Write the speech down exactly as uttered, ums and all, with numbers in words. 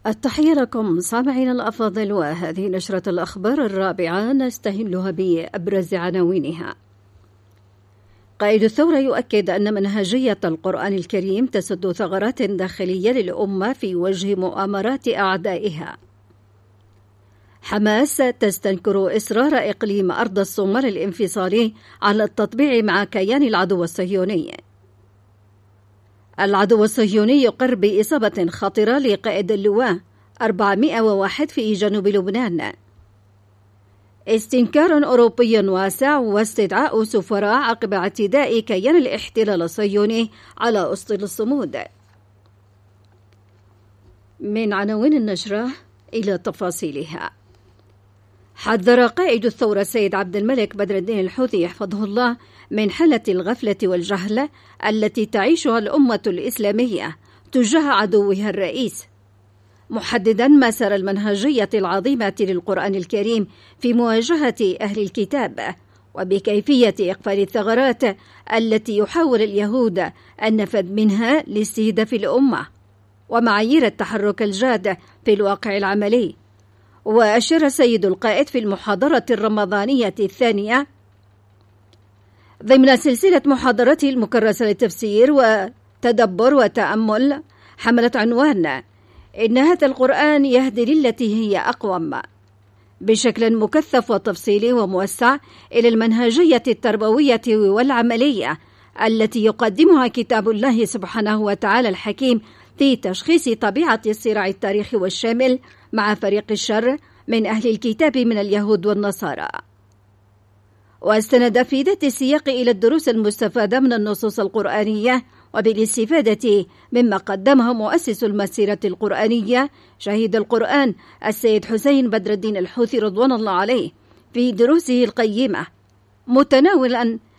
التحية لكم سامعين الأفاضل، وهذه نشرة الأخبار الرابعة نستهلها بأبرز عناوينها. قائد الثورة يؤكد أن منهجية القرآن الكريم تسد ثغرات داخلية للأمة في وجه مؤامرات أعدائها. حماس تستنكر إصرار إقليم أرض الصومال الانفصالي على التطبيع مع كيان العدو الصهيوني. العدو الصهيوني يقر بإصابة خطرة لقائد اللواء أربعمائة وواحد في جنوب لبنان. استنكار أوروبي واسع واستدعاء سفراء عقب اعتداء كيان الاحتلال الصهيوني على أسطول الصمود. من عناوين النشرة إلى تفاصيلها. حذر قائد الثورة السيد عبد الملك بدر الدين الحوثي يحفظه الله من حالة الغفلة والجهل التي تعيشها الأمة الإسلامية تجاه عدوها الرئيس، محددا مسار المنهجية العظيمة للقرآن الكريم في مواجهة أهل الكتاب، وبكيفية إقفال الثغرات التي يحاول اليهود النفذ منها لاستهداف الأمة، ومعايير التحرك الجاد في الواقع العملي. وأشار سيد القائد في المحاضرة الرمضانية الثانية ضمن سلسلة محاضرته المكرسة للتفسير وتدبر وتأمل حملت عنوان إن هذا القرآن يهدي للتي هي أقوم، بشكل مكثف وتفصيلي وموسع إلى المنهجية التربوية والعملية التي يقدمها كتاب الله سبحانه وتعالى الحكيم في تشخيص طبيعة الصراع التاريخي والشامل مع فريق الشر من أهل الكتاب من اليهود والنصارى. واستند في ذات السياق إلى الدروس المستفادة من النصوص القرآنية، وبالاستفادة مما قدمه مؤسس المسيرة القرآنية شهيد القرآن السيد حسين بدر الدين الحوثي رضوان الله عليه في دروسه القيمة، متناولا